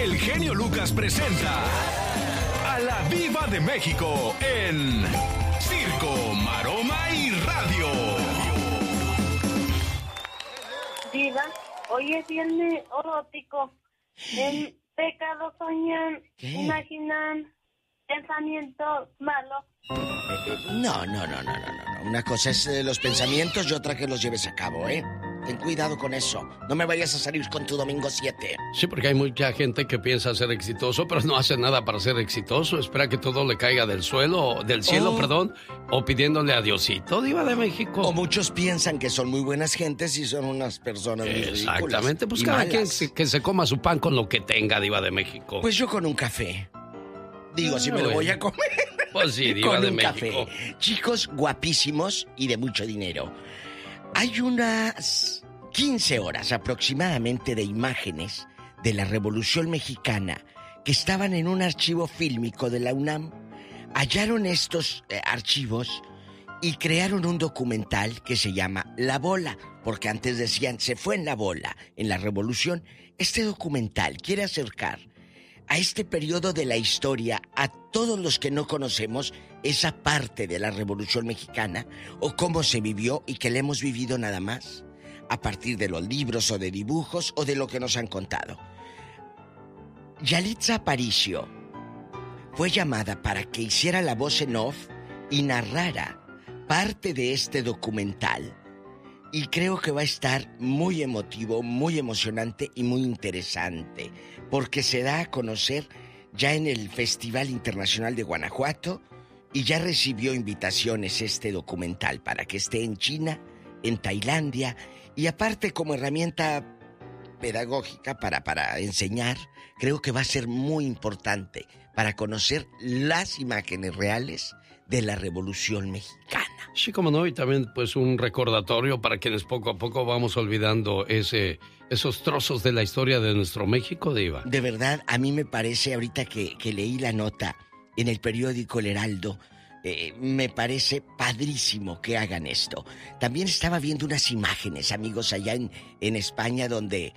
el genio Lucas presenta a la Diva de México en Circo, Maroma y Radio. Diva, hoy es viernes erótico. En pecado soñan, imaginan, pensamientos malos. No. Una cosa es los pensamientos y otra que los lleves a cabo, ¿eh? Ten cuidado con eso. No me vayas a salir con tu domingo 7. Sí, porque hay mucha gente que piensa ser exitoso, pero no hace nada para ser exitoso. Espera que todo le caiga del cielo, o pidiéndole a Diosito, Diva de México. O muchos piensan que son muy buenas gentes y son unas personas muy ridículas. Exactamente, pues cada quien que se coma su pan con lo que tenga, Diva de México. Pues yo con un café. Digo, si me lo voy a comer. Pues sí, Diva de México. Café. Chicos guapísimos y de mucho dinero. Hay unas 15 horas aproximadamente de imágenes de la Revolución Mexicana que estaban en un archivo fílmico de la UNAM. Hallaron estos archivos y crearon un documental que se llama La Bola, porque antes decían se fue en la bola, en la Revolución. Este documental quiere acercar a este periodo de la historia a todos los que no conocemos esa parte de la Revolución Mexicana o cómo se vivió y que la hemos vivido nada más a partir de los libros o de dibujos o de lo que nos han contado. Yalitza Aparicio fue llamada para que hiciera la voz en off y narrara parte de este documental. Y creo que va a estar muy emotivo, muy emocionante y muy interesante, porque se da a conocer ya en el Festival Internacional de Guanajuato y ya recibió invitaciones este documental para que esté en China, en Tailandia, y aparte como herramienta pedagógica para enseñar, creo que va a ser muy importante para conocer las imágenes reales de la Revolución Mexicana. Sí, como no, y también pues un recordatorio para quienes poco a poco vamos olvidando esos trozos de la historia de nuestro México, Diva. De verdad, a mí me parece, ahorita que leí la nota en el periódico El Heraldo, me parece padrísimo que hagan esto. También estaba viendo unas imágenes, amigos, allá en España, donde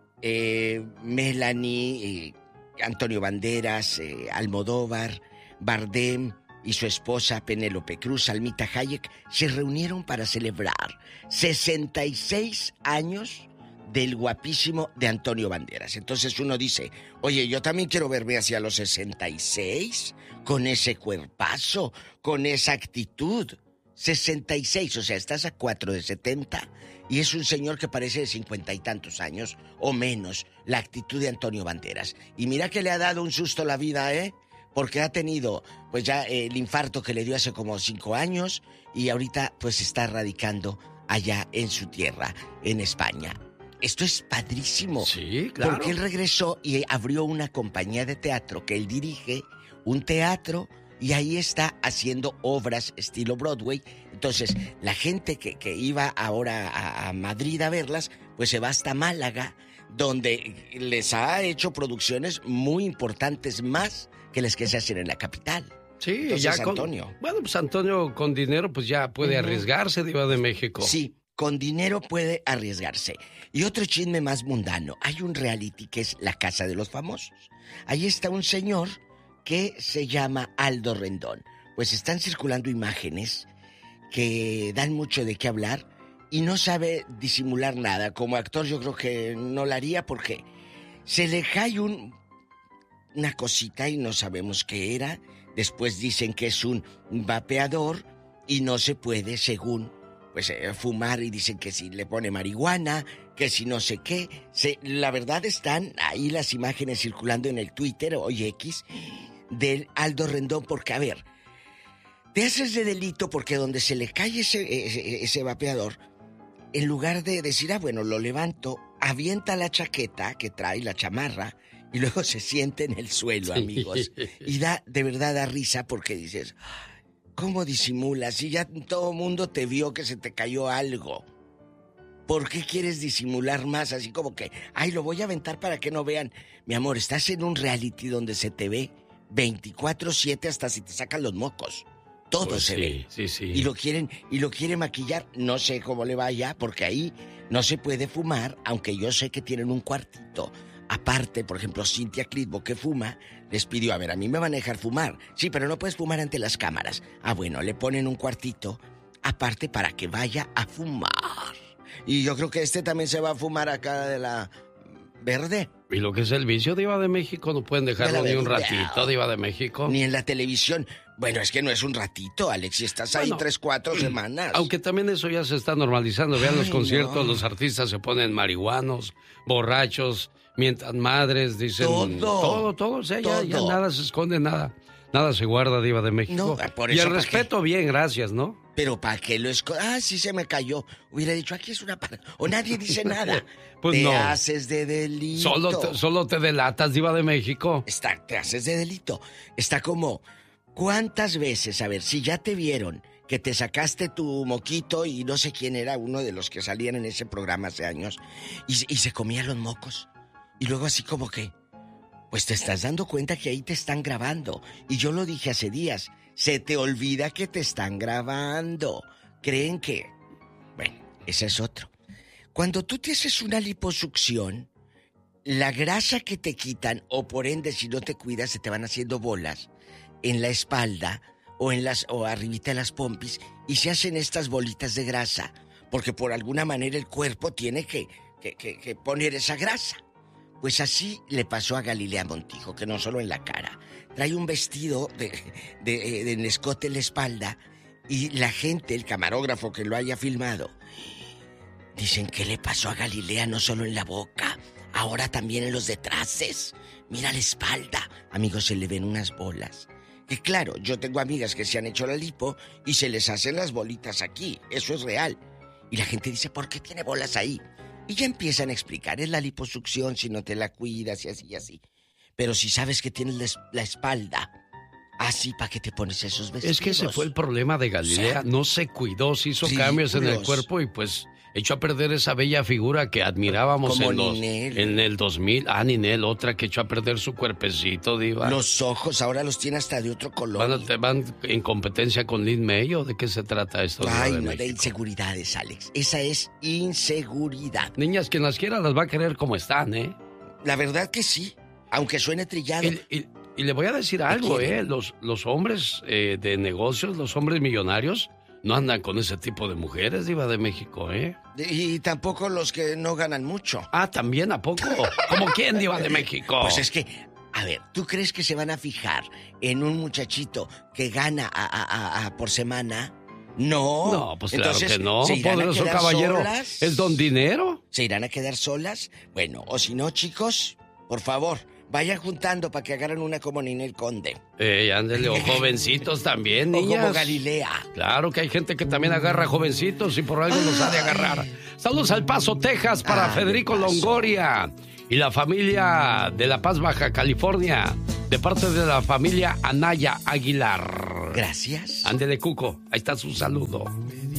Melanie, Antonio Banderas, Almodóvar, Bardem y su esposa Penélope Cruz, Salmita Hayek, se reunieron para celebrar 66 años del guapísimo de Antonio Banderas. Entonces uno dice, oye, yo también quiero verme hacia los 66, con ese cuerpazo, con esa actitud. 66, o sea, estás a 4 de 70 y es un señor que parece de 50 y tantos años o menos, la actitud de Antonio Banderas. Y mira que le ha dado un susto la vida, porque ha tenido pues ya el infarto que le dio hace como 5 años y ahorita pues está radicando allá en su tierra, en España. Esto es padrísimo. Sí, claro. Porque él regresó y abrió una compañía de teatro que él dirige, un teatro, y ahí está haciendo obras estilo Broadway. Entonces, la gente que iba ahora a Madrid a verlas, pues se va hasta Málaga, donde les ha hecho producciones muy importantes, más que las que se hacen en la capital. Sí, entonces, ya Antonio. Bueno, pues Antonio con dinero pues ya puede arriesgarse, Diva de México. Sí, con dinero puede arriesgarse. Y otro chisme más mundano. Hay un reality que es La Casa de los Famosos. Ahí está un señor que se llama Aldo Rendón. Pues están circulando imágenes que dan mucho de qué hablar y no sabe disimular nada. Como actor yo creo que no lo haría porque se le cae una cosita y no sabemos qué era. Después dicen que es un vapeador y no se puede, según, pues fumar, y dicen que si le pone marihuana, que si no sé qué. La verdad están ahí las imágenes circulando en el Twitter o X del Aldo Rendón, porque a ver, te haces de delito porque donde se le cae ese vapeador, en lugar de decir, bueno, lo levanto, avienta la chaqueta que trae, la chamarra, y luego se siente en el suelo, amigos. Y de verdad da risa porque dices, ¿cómo disimulas? Si ya todo el mundo te vio que se te cayó algo. ¿Por qué quieres disimular más? Así como que, lo voy a aventar para que no vean. Mi amor, estás en un reality donde se te ve 24/7 hasta si te sacan los mocos. Todo pues se ve. Sí, sí. Y lo quiere maquillar. No sé cómo le vaya, porque ahí no se puede fumar, aunque yo sé que tienen un cuartito Aparte, por ejemplo, Cintia Clitbo, que fuma, les pidió, a ver, a mí me van a dejar fumar. Sí, pero no puedes fumar ante las cámaras. Ah, bueno, le ponen un cuartito aparte para que vaya a fumar. Y yo creo que también se va a fumar acá de la verde. Y lo que es el vicio, Diva de México, no pueden dejarlo ni un ratito, Diva de México. Ni en la televisión. Bueno, es que no es un ratito, Alex, si estás ahí 3, 4 semanas. Aunque también eso ya se está normalizando. Vean los conciertos, los artistas se ponen marihuanos, borrachos, mientan madres, dicen... Todo, o sea, ya nada se esconde, nada se guarda, Diva de México. No, por y eso, el respeto, bien, gracias, ¿no? Pero ¿para qué lo esconde? Ah, sí se me cayó. Hubiera dicho, aquí es una... O nadie dice nada. Pues te no. haces de delito. Solo te delatas, Diva de México. Te haces de delito. Está como... ¿Cuántas veces, a ver, si ya te vieron que te sacaste tu moquito y no sé quién era uno de los que salían en ese programa hace años y se comía los mocos? Y luego así como que... Pues te estás dando cuenta que ahí te están grabando. Y yo lo dije hace días. Se te olvida que te están grabando. Creen que... Bueno, ese es otro. Cuando tú te haces una liposucción, la grasa que te quitan, o por ende si no te cuidas, se te van haciendo bolas en la espalda o arribita de las pompis y se hacen estas bolitas de grasa. Porque por alguna manera el cuerpo tiene que poner esa grasa. Pues así le pasó a Galilea Montijo, que no solo en la cara. Trae un vestido de escote en la espalda y la gente, el camarógrafo que lo haya filmado, dicen, ¿qué le pasó a Galilea? No solo en la boca, ahora también en los detraces. Mira la espalda. Amigos, se le ven unas bolas. Que claro, yo tengo amigas que se han hecho la lipo y se les hacen las bolitas aquí. Eso es real. Y la gente dice, ¿por qué tiene bolas ahí? Y ya empiezan a explicar, es la liposucción si no te la cuidas y así y así. Pero si sabes que tienes la espalda así, ¿para qué te pones esos vestidos? Es que ese fue el problema de Galilea, o sea, no se cuidó, se hizo cambios en el cuerpo y pues echó a perder esa bella figura que admirábamos en el 2000. Ah, Ninel, otra que echó a perder su cuerpecito, Diva. Los ojos ahora los tiene hasta de otro color. ¿Van en competencia con Lin May o de qué se trata esto? Ay, no, de inseguridades, Alex. Esa es inseguridad. Niñas, quien las quiera las va a querer como están, ¿eh? La verdad que sí, aunque suene trillado. Y le voy a decir algo, los hombres de negocios, los hombres millonarios, no andan con ese tipo de mujeres, Diva de México, ¿eh? Y tampoco los que no ganan mucho. Ah, ¿también? ¿A poco? ¿Cómo quién, Diva de México? Pues es que, a ver, ¿tú crees que se van a fijar en un muchachito que gana por semana? No. No, pues entonces, claro que no. Poderoso caballero, solas, ¿es don dinero? ¿Se irán a quedar solas? Bueno, o si no, chicos, por favor, vayan juntando para que agarren una como Ninel Conde. Ándele, o jovencitos también, niñas. O como Galilea. Claro que hay gente que también agarra jovencitos y por algo los ha de agarrar. Saludos al Paso, Texas, para Federico Longoria y la familia de La Paz, Baja California, de parte de la familia Anaya Aguilar. Gracias. Ándele, Cuco, ahí está su saludo.